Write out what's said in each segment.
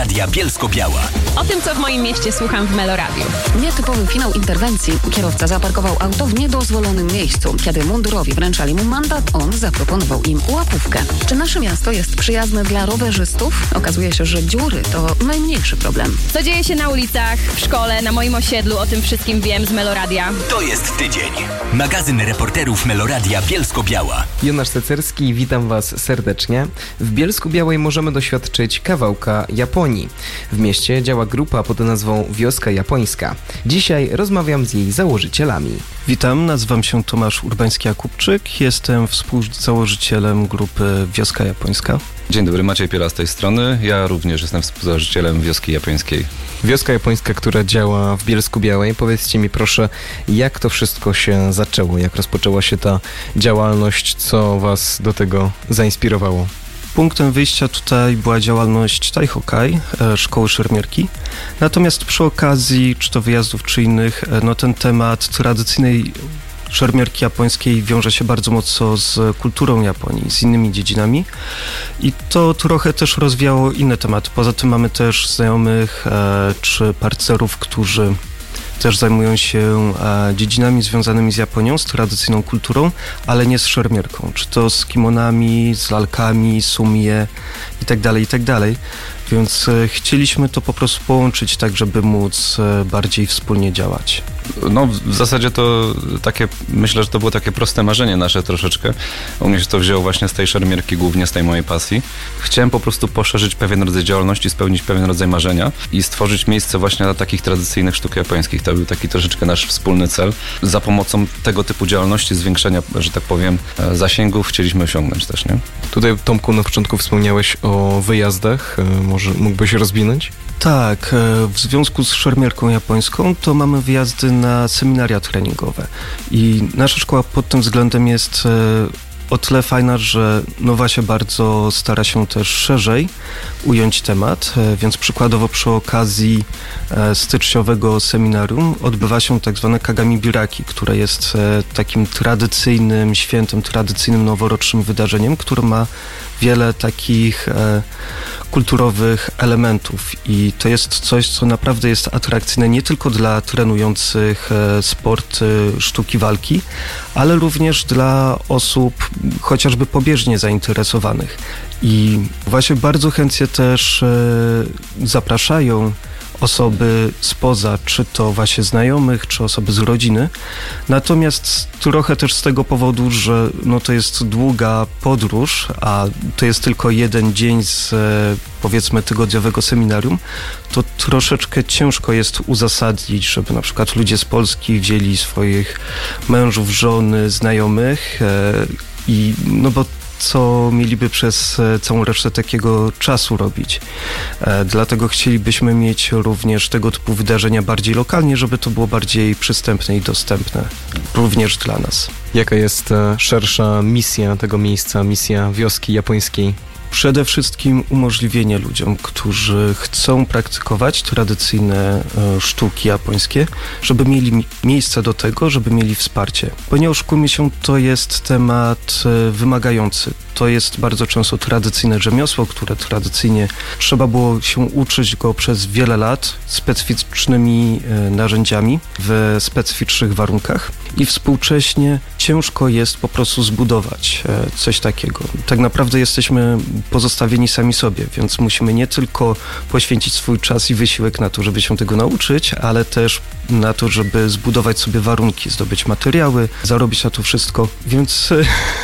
Meloradia Bielsko-Biała. O tym, co w moim mieście słucham w Meloradiu. Nietypowy finał interwencji. Kierowca zaparkował auto w niedozwolonym miejscu. Kiedy mundurowi wręczali mu mandat, on zaproponował im łapówkę. Czy nasze miasto jest przyjazne dla rowerzystów? Okazuje się, że dziury to najmniejszy problem. Co dzieje się na ulicach, w szkole, na moim osiedlu, o tym wszystkim wiem z Meloradia. To jest tydzień. Magazyn reporterów Meloradia Bielsko-Biała. Jonasz Cecerski, witam Was serdecznie. W Bielsku-Białej możemy doświadczyć kawałka Japonii. W mieście działa grupa pod nazwą Wioska Japońska. Dzisiaj rozmawiam z jej założycielami. Witam, nazywam się Tomasz Urbański-Jakubczyk, jestem współzałożycielem grupy Wioska Japońska. Dzień dobry, Maciej Piela z tej strony. Ja również jestem współzałożycielem Wioski Japońskiej. Wioska Japońska, która działa w Bielsku-Białej. Powiedzcie mi proszę, jak to wszystko się zaczęło? Jak rozpoczęła się ta działalność? Co Was do tego zainspirowało? Punktem wyjścia tutaj była działalność Taihokai, szkoły szermierki. Natomiast przy okazji, czy to wyjazdów, czy innych, ten temat tradycyjnej szermierki japońskiej wiąże się bardzo mocno z kulturą Japonii, z innymi dziedzinami i to trochę też rozwijało inne tematy. Poza tym mamy też znajomych czy partnerów, którzy też zajmują się dziedzinami związanymi z Japonią, z tradycyjną kulturą, ale nie z szermierką. Czy to z kimonami, z lalkami, sumie itd. Więc chcieliśmy to po prostu połączyć tak, żeby móc bardziej wspólnie działać. No w zasadzie to takie, myślę, że to było takie proste marzenie nasze troszeczkę. U mnie się to wzięło właśnie z tej szermierki, głównie z tej mojej pasji. Chciałem po prostu poszerzyć pewien rodzaj działalności, spełnić pewien rodzaj marzenia i stworzyć miejsce właśnie dla takich tradycyjnych sztuk japońskich. To był taki troszeczkę nasz wspólny cel. Za pomocą tego typu działalności, zwiększenia, że tak powiem, zasięgów chcieliśmy osiągnąć też, nie? Tutaj, Tomku, na początku wspomniałeś o wyjazdach. Może mógłbyś rozwinąć? Tak, w związku z szermierką japońską to mamy wyjazdy na seminaria treningowe i nasza szkoła pod tym względem jest o tyle fajna, że właśnie bardzo stara się też szerzej ująć temat, więc przykładowo przy okazji styczniowego seminarium odbywa się tak zwane Kagami Biraki, które jest takim tradycyjnym świętem, tradycyjnym noworocznym wydarzeniem, które ma wiele takich kulturowych elementów i to jest coś, co naprawdę jest atrakcyjne nie tylko dla trenujących sport sztuki walki, ale również dla osób chociażby pobieżnie zainteresowanych. I właśnie bardzo chętnie też zapraszają osoby spoza, czy to właśnie znajomych, czy osoby z rodziny. Natomiast trochę też z tego powodu, że to jest długa podróż, a to jest tylko jeden dzień z powiedzmy tygodniowego seminarium, to troszeczkę ciężko jest uzasadnić, żeby na przykład ludzie z Polski wzięli swoich mężów, żony, znajomych i bo co mieliby przez całą resztę takiego czasu robić. Dlatego chcielibyśmy mieć również tego typu wydarzenia bardziej lokalnie, żeby to było bardziej przystępne i dostępne również dla nas. Jaka jest szersza misja tego miejsca, misja Wioski Japońskiej? Przede wszystkim umożliwienie ludziom, którzy chcą praktykować tradycyjne sztuki japońskie, żeby mieli miejsce do tego, żeby mieli wsparcie. Bo nie oszukujmy się, to jest temat wymagający. To jest bardzo często tradycyjne rzemiosło, które tradycyjnie trzeba było się uczyć go przez wiele lat specyficznymi narzędziami w specyficznych warunkach i współcześnie ciężko jest po prostu zbudować coś takiego. Tak naprawdę jesteśmy pozostawieni sami sobie, więc musimy nie tylko poświęcić swój czas i wysiłek na to, żeby się tego nauczyć, ale też na to, żeby zbudować sobie warunki, zdobyć materiały, zarobić na to wszystko. Więc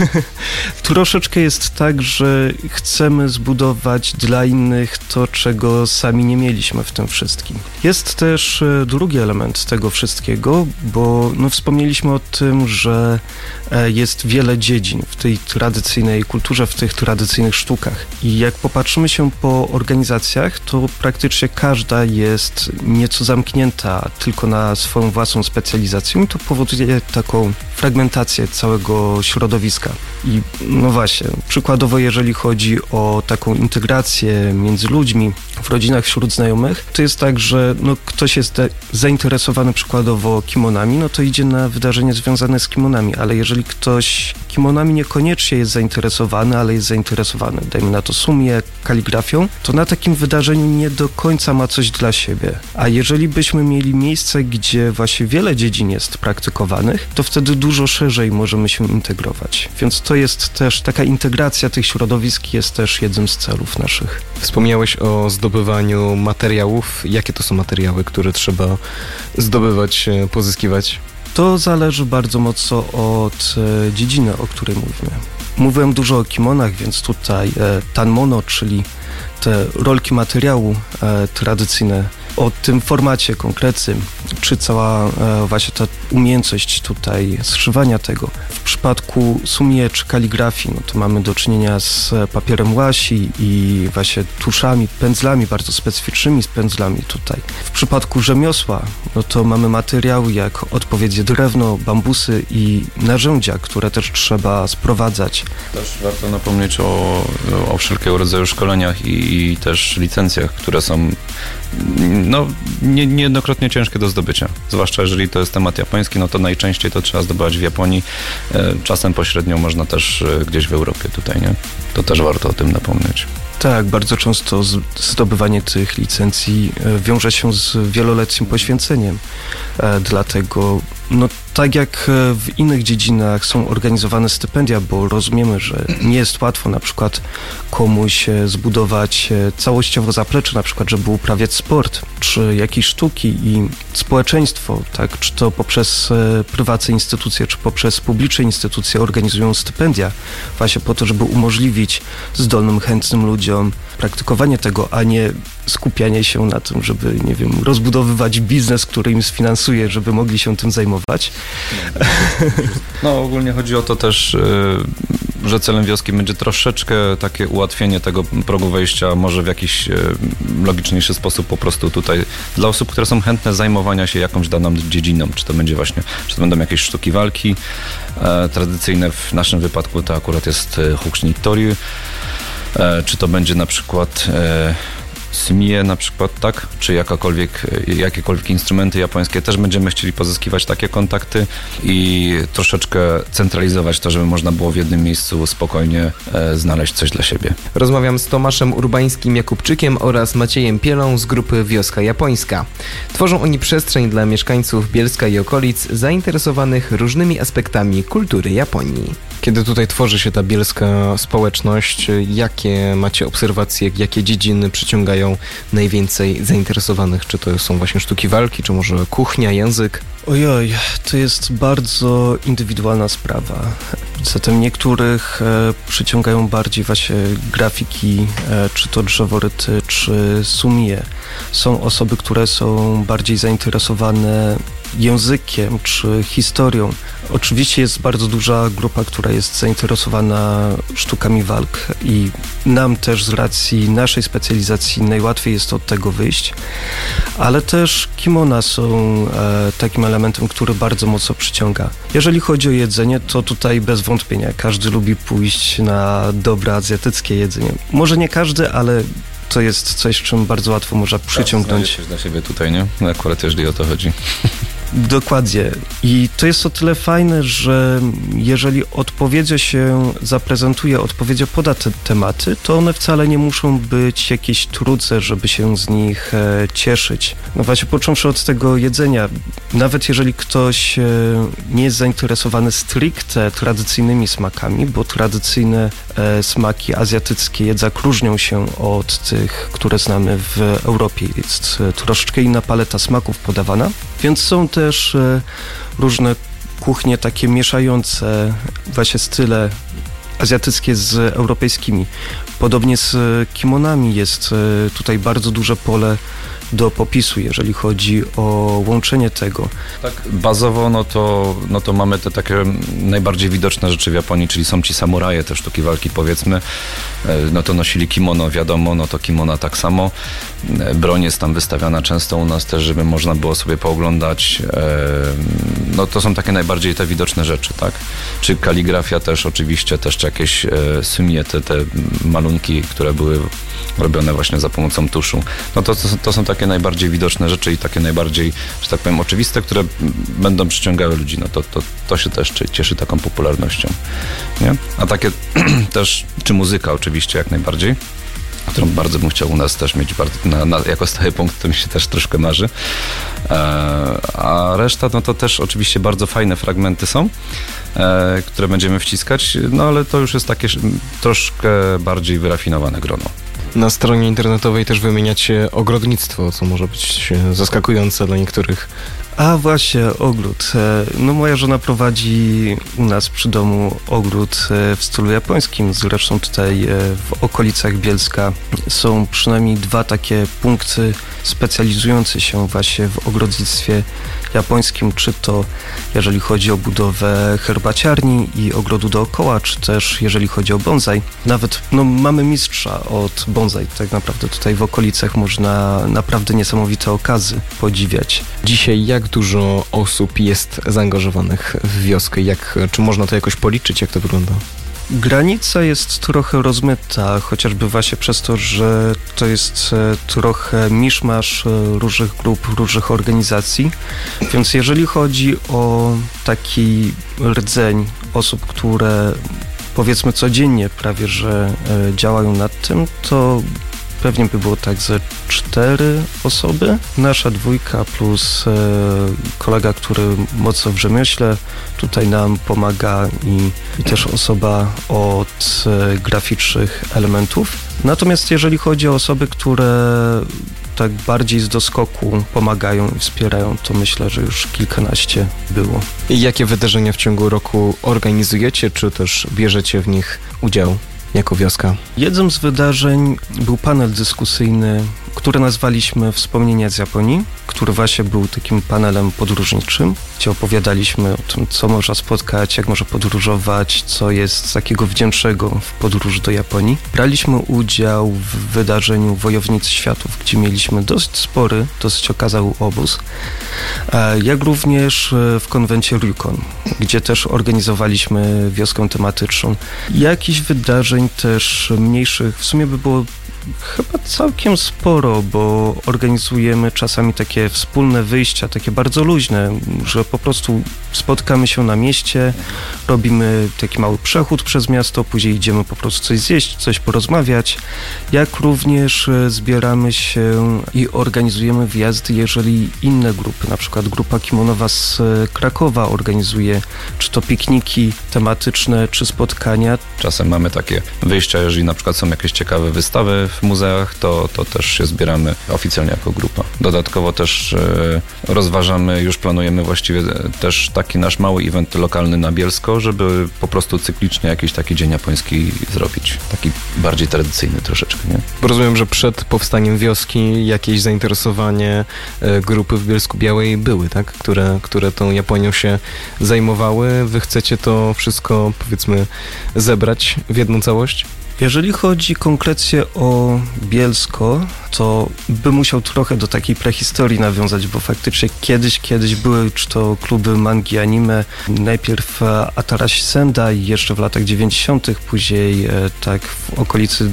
troszeczkę jest tak, że chcemy zbudować dla innych to, czego sami nie mieliśmy w tym wszystkim. Jest też drugi element tego wszystkiego, bo wspomnieliśmy o tym, że jest wiele dziedzin w tej tradycyjnej kulturze, w tych tradycyjnych sztukach. I jak popatrzymy się po organizacjach, to praktycznie każda jest nieco zamknięta tylko na swoją własną specjalizację i to powoduje taką fragmentację całego środowiska. I właśnie, przykładowo jeżeli chodzi o taką integrację między ludźmi, w rodzinach, wśród znajomych, to jest tak, że ktoś jest zainteresowany przykładowo kimonami, to idzie na wydarzenie związane z kimonami, ale jeżeli ktoś kimonami niekoniecznie jest zainteresowany, ale jest zainteresowany, dajmy na to sumie, kaligrafią, to na takim wydarzeniu nie do końca ma coś dla siebie. A jeżeli byśmy mieli miejsce, gdzie właśnie wiele dziedzin jest praktykowanych, to wtedy dużo szerzej możemy się integrować. Więc to jest też taka integracja tych środowisk jest też jednym z celów naszych. Wspomniałeś o zdobywaniu materiałów. Jakie to są materiały, które trzeba zdobywać, pozyskiwać? To zależy bardzo mocno od dziedziny, o której mówimy. Mówiłem dużo o kimonach, więc tutaj tanmono, czyli te rolki materiału tradycyjne, o tym formacie konkretnym, czy cała właśnie ta umiejętność tutaj zszywania tego. W przypadku sumie czy kaligrafii, no to mamy do czynienia z papierem łasi i właśnie tuszami, pędzlami, bardzo specyficznymi pędzlami tutaj. W przypadku rzemiosła, no to mamy materiały jak odpowiednie drewno, bambusy i narzędzia, które też trzeba sprowadzać. Też warto napomnieć o wszelkiego rodzaju szkoleniach i też licencjach, które są niejednokrotnie ciężkie do zdobycia. Zwłaszcza jeżeli to jest temat japoński, no to najczęściej to trzeba zdobywać w Japonii. Czasem pośrednio można też gdzieś w Europie tutaj, nie? To też warto o tym napomnieć. Tak, bardzo często zdobywanie tych licencji wiąże się z wieloletnim poświęceniem. Dlatego, tak jak w innych dziedzinach są organizowane stypendia, bo rozumiemy, że nie jest łatwo na przykład komuś zbudować całościowo zaplecze, na przykład, żeby uprawiać sport, czy jakieś sztuki i społeczeństwo, tak, czy to poprzez prywatne instytucje, czy poprzez publiczne instytucje organizują stypendia właśnie po to, żeby umożliwić zdolnym, chętnym ludziom praktykowanie tego, a nie skupianie się na tym, żeby, nie wiem, rozbudowywać biznes, który im sfinansuje, żeby mogli się tym zajmować. No ogólnie chodzi o to też, że celem wioski będzie troszeczkę takie ułatwienie tego progu wejścia, może w jakiś logiczniejszy sposób po prostu tutaj dla osób, które są chętne zajmowania się jakąś daną dziedziną, czy to będą jakieś sztuki walki tradycyjne, w naszym wypadku to akurat jest Hukushin-Tori, czy to będzie na przykład sumie na przykład, tak? Czy jakiekolwiek instrumenty japońskie, też będziemy chcieli pozyskiwać takie kontakty i troszeczkę centralizować to, żeby można było w jednym miejscu spokojnie znaleźć coś dla siebie. Rozmawiam z Tomaszem Urbańskim-Jakubczykiem oraz Maciejem Pielą z grupy Wioska Japońska. Tworzą oni przestrzeń dla mieszkańców Bielska i okolic zainteresowanych różnymi aspektami kultury Japonii. Kiedy tutaj tworzy się ta bielska społeczność, jakie macie obserwacje, jakie dziedziny przyciągają najwięcej zainteresowanych? Czy to są właśnie sztuki walki, czy może kuchnia, język? Ojoj, to jest bardzo indywidualna sprawa. Zatem niektórych przyciągają bardziej właśnie grafiki, czy to drzeworyty, czy sumie. Są osoby, które są bardziej zainteresowane językiem czy historią. Oczywiście jest bardzo duża grupa, która jest zainteresowana sztukami walk i nam też z racji naszej specjalizacji najłatwiej jest od tego wyjść, ale też kimona są takim elementem, który bardzo mocno przyciąga. Jeżeli chodzi o jedzenie, to tutaj bez wątpienia każdy lubi pójść na dobre azjatyckie jedzenie. Może nie każdy, ale to jest coś, czym bardzo łatwo można przyciągnąć. Coś dla siebie tutaj, nie? No akurat jeżeli o to chodzi. Dokładnie. I to jest o tyle fajne, że jeżeli odpowiednio się zaprezentuje, odpowiednio poda te tematy, to one wcale nie muszą być jakieś trudne, żeby się z nich cieszyć. No właśnie, począwszy od tego jedzenia, nawet jeżeli ktoś nie jest zainteresowany stricte tradycyjnymi smakami, bo tradycyjne smaki azjatyckie jednak różnią się od tych, które znamy w Europie. Jest troszeczkę inna paleta smaków podawana, więc są też różne kuchnie takie mieszające właśnie style azjatyckie z europejskimi. Podobnie z kimonami jest tutaj bardzo duże pole do popisu, jeżeli chodzi o łączenie tego. Tak, bazowo no to mamy te takie najbardziej widoczne rzeczy w Japonii, czyli są ci samuraje, te sztuki walki powiedzmy, no to nosili kimono, wiadomo, no to kimona tak samo. Broń jest tam wystawiana często u nas też, żeby można było sobie pooglądać. No to są takie najbardziej te widoczne rzeczy, tak? Czy kaligrafia też oczywiście, też jakieś sumie, te malunki, które były robione właśnie za pomocą tuszu. No to są takie takie najbardziej widoczne rzeczy i takie najbardziej, że tak powiem, oczywiste, które będą przyciągały ludzi, no to się też cieszy taką popularnością, nie? A takie też, czy muzyka oczywiście jak najbardziej, którą bardzo bym chciał u nas też mieć jako stały punkt, to mi się też troszkę marzy. A reszta, no to też oczywiście bardzo fajne fragmenty są, które będziemy wciskać, no ale to już jest takie troszkę bardziej wyrafinowane grono. Na stronie internetowej też wymieniacie ogrodnictwo, co może być zaskakujące dla niektórych. A właśnie, ogród. No moja żona prowadzi u nas przy domu ogród w stylu japońskim. Zresztą tutaj w okolicach Bielska są przynajmniej 2 takie punkty specjalizujące się właśnie w ogrodnictwie japońskim, czy to jeżeli chodzi o budowę herbaciarni i ogrodu dookoła, czy też jeżeli chodzi o bonsai. Nawet mamy mistrza od bonsai. Tak naprawdę tutaj w okolicach można naprawdę niesamowite okazy podziwiać. Dzisiaj jak dużo osób jest zaangażowanych w wioskę? Czy można to jakoś policzyć? Jak to wygląda? Granica jest trochę rozmyta, chociażby właśnie przez to, że to jest trochę miszmasz różnych grup, różnych organizacji. Więc jeżeli chodzi o taki rdzeń osób, które powiedzmy codziennie prawie, że działają nad tym, to pewnie by było tak ze 4 osoby. Nasza 2 plus kolega, który mocno w rzemiośle tutaj nam pomaga i też osoba od graficznych elementów. Natomiast jeżeli chodzi o osoby, które tak bardziej z doskoku pomagają i wspierają, to myślę, że już kilkanaście było. I jakie wydarzenia w ciągu roku organizujecie, czy też bierzecie w nich udział jako wioska? Jednym z wydarzeń był panel dyskusyjny, który nazwaliśmy Wspomnienia z Japonii, który właśnie był takim panelem podróżniczym, gdzie opowiadaliśmy o tym, co można spotkać, jak można podróżować, co jest takiego wdzięcznego w podróży do Japonii. Braliśmy udział w wydarzeniu Wojownicy Światów, gdzie mieliśmy dosyć spory, dosyć okazały obóz, jak również w konwencie Ryukon, gdzie też organizowaliśmy wioskę tematyczną. Jakichś wydarzeń też mniejszych, w sumie by było chyba całkiem sporo, bo organizujemy czasami takie wspólne wyjścia, takie bardzo luźne, że po prostu spotkamy się na mieście, robimy taki mały przechód przez miasto, później idziemy po prostu coś zjeść, coś porozmawiać, jak również zbieramy się i organizujemy wjazdy, jeżeli inne grupy, na przykład grupa kimonowa z Krakowa organizuje czy to pikniki tematyczne, czy spotkania. Czasem mamy takie wyjścia, jeżeli na przykład są jakieś ciekawe wystawy w muzeach, to też się zbieramy oficjalnie jako grupa. Dodatkowo też rozważamy, już planujemy właściwie też taki nasz mały event lokalny na Bielsko, żeby po prostu cyklicznie jakiś taki dzień japoński zrobić. Taki bardziej tradycyjny troszeczkę, nie? Rozumiem, że przed powstaniem wioski jakieś zainteresowanie grupy w Bielsku Białej były, tak? Które tą Japonią się zajmowały. Wy chcecie to wszystko, powiedzmy, zebrać w jedną całość? Jeżeli chodzi konkretnie o Bielsko, to bym musiał trochę do takiej prehistorii nawiązać, bo faktycznie kiedyś były czy to kluby mangi, anime, najpierw Atarashi Sendai jeszcze w latach 90., później tak w okolicy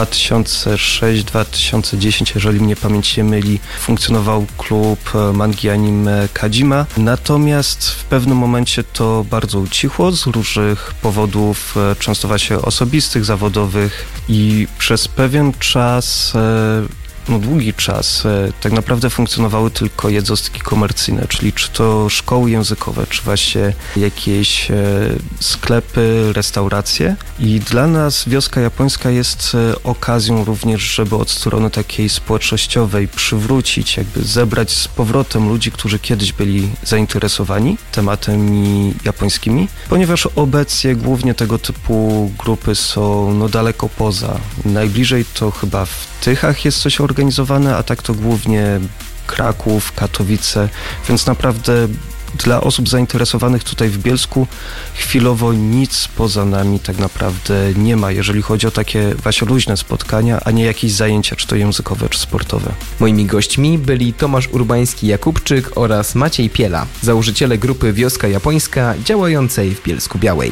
2006-2010, jeżeli mnie pamięć nie myli, funkcjonował klub mangi anime Kajima. Natomiast w pewnym momencie to bardzo ucichło z różnych powodów, często właśnie osobistych, zawodowych i przez pewien czas długi czas tak naprawdę funkcjonowały tylko jednostki komercyjne, czyli czy to szkoły językowe, czy właśnie jakieś sklepy, restauracje. I dla nas wioska japońska jest okazją również, żeby od strony takiej społecznościowej przywrócić, jakby zebrać z powrotem ludzi, którzy kiedyś byli zainteresowani tematami japońskimi, ponieważ obecnie głównie tego typu grupy są daleko poza. Najbliżej to chyba w Tychach jest coś organizowane, a tak to głównie Kraków, Katowice, więc naprawdę dla osób zainteresowanych tutaj w Bielsku chwilowo nic poza nami tak naprawdę nie ma, jeżeli chodzi o takie właśnie luźne spotkania, a nie jakieś zajęcia, czy to językowe, czy sportowe. Moimi gośćmi byli Tomasz Urbański-Jakubczyk oraz Maciej Piela, założyciele grupy Wioska Japońska działającej w Bielsku Białej.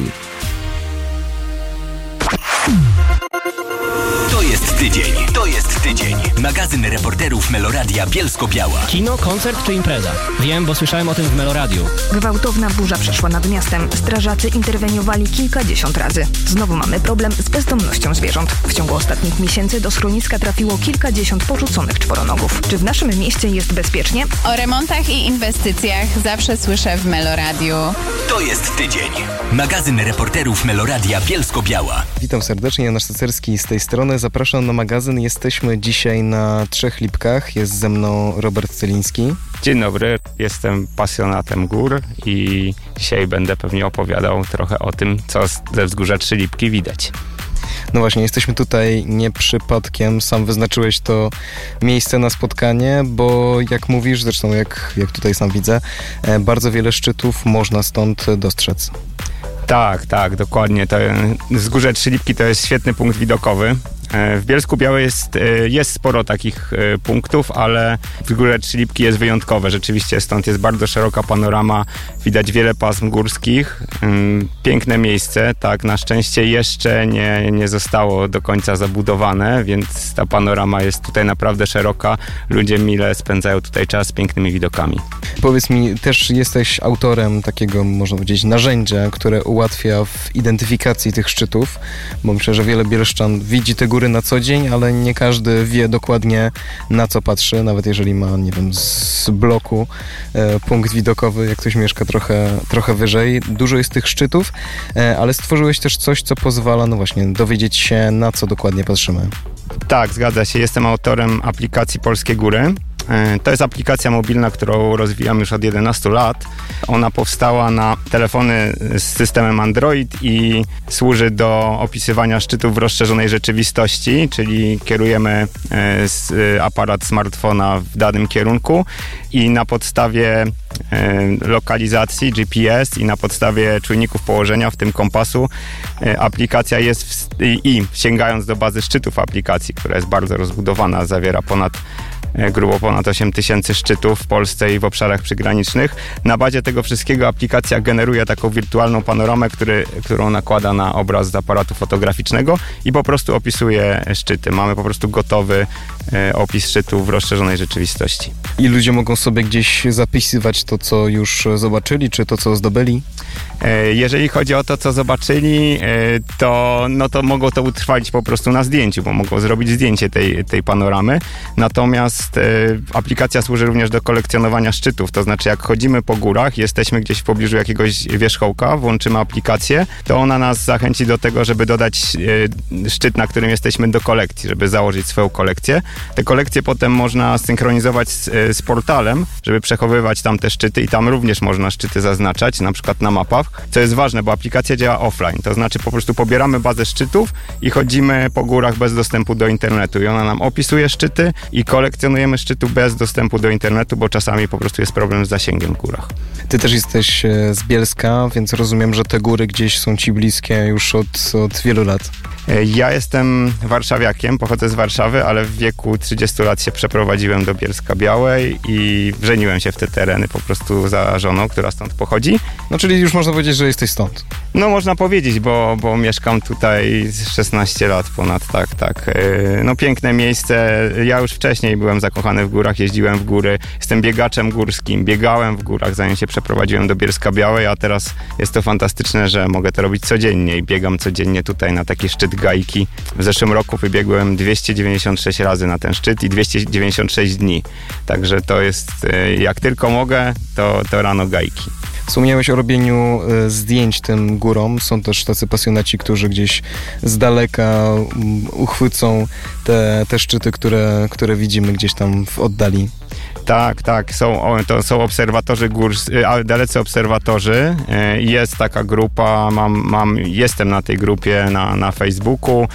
To jest tydzień. Magazyn reporterów Meloradia Bielsko-Biała. Kino, koncert czy impreza? Wiem, bo słyszałem o tym w Meloradiu. Gwałtowna burza przeszła nad miastem. Strażacy interweniowali kilkadziesiąt razy. Znowu mamy problem z bezdomnością zwierząt. W ciągu ostatnich miesięcy do schroniska trafiło kilkadziesiąt porzuconych czworonogów. Czy w naszym mieście jest bezpiecznie? O remontach i inwestycjach zawsze słyszę w Meloradiu. To jest tydzień. Magazyn reporterów Meloradia Bielsko-Biała. Witam serdecznie, Janusz Stacerski z tej strony. Zapraszam na magazyn. Jesteśmy dzisiaj na Trzech Lipkach. Jest ze mną Robert Celiński. Dzień dobry, jestem pasjonatem gór i dzisiaj będę pewnie opowiadał trochę o tym, co ze wzgórza Trzy Lipki widać. No właśnie, jesteśmy tutaj nie przypadkiem. Sam wyznaczyłeś to miejsce na spotkanie, bo jak mówisz, zresztą jak tutaj sam widzę, bardzo wiele szczytów można stąd dostrzec. Tak, dokładnie. To wzgórze Trzy Lipki to jest świetny punkt widokowy. W Bielsku-Białej jest sporo takich punktów, ale wzgórze Trzy Lipki jest wyjątkowe. Rzeczywiście stąd jest bardzo szeroka panorama, widać wiele pasm górskich. Piękne miejsce, tak, na szczęście jeszcze nie zostało do końca zabudowane, więc ta panorama jest tutaj naprawdę szeroka. Ludzie mile spędzają tutaj czas z pięknymi widokami. Powiedz mi, też jesteś autorem takiego, można powiedzieć, narzędzia, które ułatwia w identyfikacji tych szczytów, bo myślę, że wiele bielszczan widzi te góry na co dzień, ale nie każdy wie dokładnie, na co patrzy, nawet jeżeli ma, nie wiem, z bloku punkt widokowy, jak ktoś mieszka trochę wyżej. Dużo jest tych szczytów, ale stworzyłeś też coś, co pozwala, no właśnie, dowiedzieć się, na co dokładnie patrzymy. Tak, zgadza się. Jestem autorem aplikacji Polskie Góry. To jest aplikacja mobilna, którą rozwijam już od 11 lat. Ona powstała na telefony z systemem Android i służy do opisywania szczytów w rozszerzonej rzeczywistości, czyli kierujemy aparat smartfona w danym kierunku i na podstawie lokalizacji GPS i na podstawie czujników położenia, w tym kompasu, aplikacja jest i sięgając do bazy szczytów aplikacji, która jest bardzo rozbudowana, zawiera grubo ponad 8000 szczytów w Polsce i w obszarach przygranicznych. Na bazie tego wszystkiego aplikacja generuje taką wirtualną panoramę, którą nakłada na obraz z aparatu fotograficznego i po prostu opisuje szczyty. Mamy po prostu gotowy opis szczytów w rozszerzonej rzeczywistości. I ludzie mogą sobie gdzieś zapisywać to, co już zobaczyli, czy to, co zdobyli? Jeżeli chodzi o to, co zobaczyli, to mogą to utrwalić po prostu na zdjęciu, bo mogą zrobić zdjęcie tej panoramy. Natomiast aplikacja służy również do kolekcjonowania szczytów. To znaczy, jak chodzimy po górach, jesteśmy gdzieś w pobliżu jakiegoś wierzchołka, włączymy aplikację, to ona nas zachęci do tego, żeby dodać szczyt, na którym jesteśmy, do kolekcji, żeby założyć swoją kolekcję. Te kolekcje potem można synchronizować z portalem, żeby przechowywać tam te szczyty i tam również można szczyty zaznaczać, na przykład na mapach, co jest ważne, bo aplikacja działa offline, to znaczy po prostu pobieramy bazę szczytów i chodzimy po górach bez dostępu do internetu i ona nam opisuje szczyty i kolekcjonujemy szczytów bez dostępu do internetu, bo czasami po prostu jest problem z zasięgiem w górach. Ty też jesteś z Bielska, więc rozumiem, że te góry gdzieś są ci bliskie już od wielu lat. Ja jestem warszawiakiem, pochodzę z Warszawy, ale w wieku 30 lat się przeprowadziłem do Bielska-Białej i wżeniłem się w te tereny po prostu za żoną, która stąd pochodzi. No czyli już można powiedzieć, że jesteś stąd. No można powiedzieć, bo mieszkam tutaj 16 lat ponad, tak. No piękne miejsce. Ja już wcześniej byłem zakochany w górach, jeździłem w góry. Jestem biegaczem górskim, biegałem w górach, zanim się przeprowadziłem do Bielska-Białej, a teraz jest to fantastyczne, że mogę to robić codziennie i biegam codziennie tutaj na taki szczyt Gajki. W zeszłym roku wybiegłem 296 razy na ten szczyt i 296 dni. Także to jest, jak tylko mogę, to rano Gajki. Wspomniałeś o robieniu zdjęć tym górom. Są też tacy pasjonaci, którzy gdzieś z daleka uchwycą te szczyty, które widzimy gdzieś tam w oddali. Tak. To są obserwatorzy dalecy obserwatorzy. Jest taka grupa, jestem na tej grupie na Facebooku.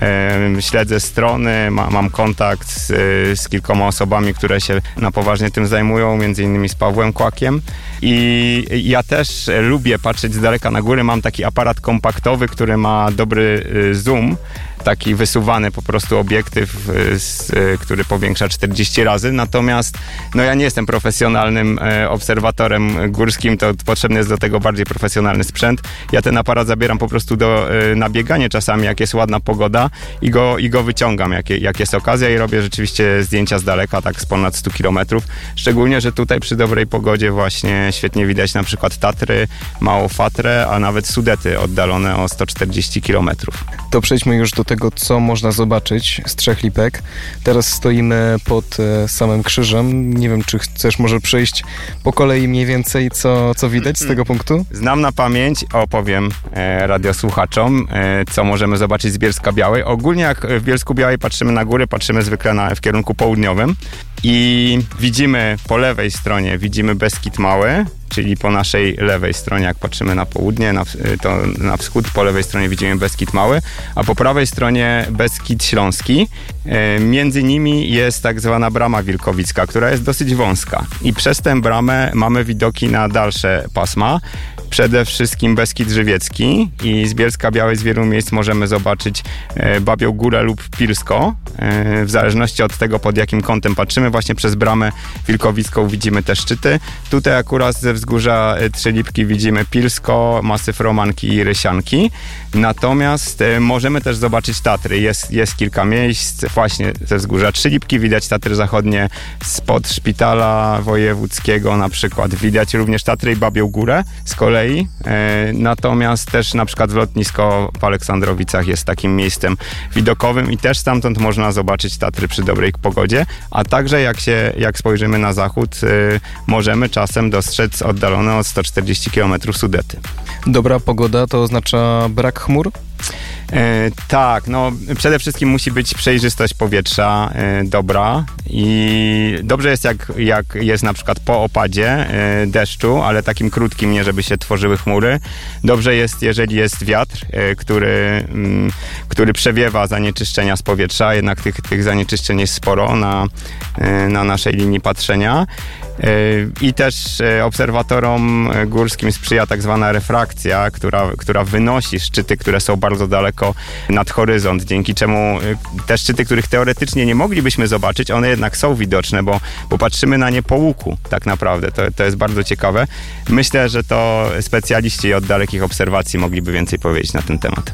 Śledzę strony, mam kontakt z kilkoma osobami, które się na poważnie tym zajmują, między innymi z Pawłem Kłakiem. I ja też lubię patrzeć z daleka na góry. Mam taki aparat kompaktowy, który ma dobry zoom taki wysuwany po prostu obiektyw, który powiększa 40 razy, natomiast no ja nie jestem profesjonalnym obserwatorem górskim, to potrzebny jest do tego bardziej profesjonalny sprzęt. Ja ten aparat zabieram po prostu na bieganie czasami, jak jest ładna pogoda i go wyciągam, jak jest okazja i robię rzeczywiście zdjęcia z daleka, tak z ponad 100 kilometrów. Szczególnie, że tutaj przy dobrej pogodzie właśnie świetnie widać na przykład Tatry, Małofatrę, a nawet Sudety oddalone o 140 kilometrów. To przejdźmy już do tego, co można zobaczyć z Trzech Lipek. Teraz stoimy pod samym krzyżem. Nie wiem, czy chcesz może przejść po kolei mniej więcej, co widać z tego punktu? Znam na pamięć, opowiem radiosłuchaczom, co możemy zobaczyć z Bielska Białej. Ogólnie jak w Bielsku Białej patrzymy na góry, patrzymy zwykle w kierunku południowym i widzimy po lewej stronie, widzimy Beskid Mały, czyli po naszej lewej stronie, jak patrzymy na południe, to na wschód, po lewej stronie widzimy Beskid Mały, a po prawej stronie Beskid Śląski. Między nimi jest tak zwana Brama Wilkowicka, która jest dosyć wąska i przez tę bramę mamy widoki na dalsze pasma. Przede wszystkim Beskid Żywiecki i z Bielska Białej z wielu miejsc możemy zobaczyć Babią Górę lub Pilsko, w zależności od tego, pod jakim kątem patrzymy. Właśnie przez Bramę Wilkowicką widzimy te szczyty. Tutaj akurat ze wzgórza Trzy Lipki widzimy Pilsko, masyw Romanki i Rysianki. Natomiast możemy też zobaczyć Tatry. Jest kilka miejsc. Właśnie ze wzgórza Trzy Lipki widać Tatry Zachodnie, spod Szpitala Wojewódzkiego na przykład. Widać również Tatry i Babią Górę z kolei. Natomiast też na przykład lotnisko w Aleksandrowicach jest takim miejscem widokowym i też stamtąd można zobaczyć Tatry przy dobrej pogodzie, a także jak spojrzymy na zachód, możemy czasem dostrzec oddalone od 140 km Sudety. Dobra pogoda to oznacza brak chmur? Tak, no przede wszystkim musi być przejrzystość powietrza dobra i dobrze jest jak jest na przykład po opadzie deszczu, ale takim krótkim, nie żeby się tworzyły chmury. Dobrze jest, jeżeli jest wiatr, który przewiewa zanieczyszczenia z powietrza, jednak tych zanieczyszczeń jest sporo na naszej linii patrzenia. I też obserwatorom górskim sprzyja tak zwana refrakcja, która wynosi szczyty, które są bardzo daleko nad horyzont, dzięki czemu te szczyty, których teoretycznie nie moglibyśmy zobaczyć, one jednak są widoczne, bo patrzymy na nie po łuku tak naprawdę. To jest bardzo ciekawe. Myślę, że to specjaliści od dalekich obserwacji mogliby więcej powiedzieć na ten temat.